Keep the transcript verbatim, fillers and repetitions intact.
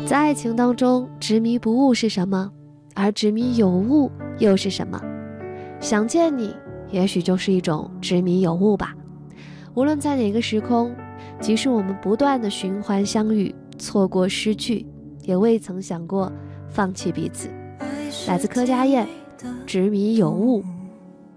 在爱情当中，执迷不悟是什么？而执迷有悟又是什么？想见你，也许就是一种执迷有悟吧。无论在哪个时空，即使我们不断的循环相遇，错过失去，也未曾想过放弃彼此。来自柯佳燕，执迷有悟。